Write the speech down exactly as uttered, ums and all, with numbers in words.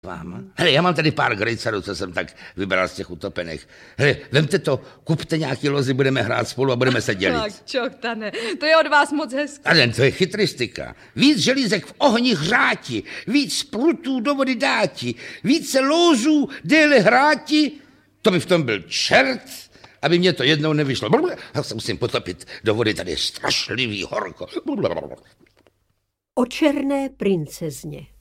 Vám. Hele, já mám tady pár grejcarů, co jsem tak vybral z těch utopených. Hele, vemte to, kupte nějaký lozy, budeme hrát spolu a budeme se dělit. Tak, čoktane, to je od vás moc hezké. Ale to je chytristika. Víc želízek v ohni hřáti, víc prutů do vody dáti, více lózů déle hráti, to by v tom byl čert, aby mě to jednou nevyšlo. Já se musím potopit do vody, tady je strašlivý horko. O černé princezně.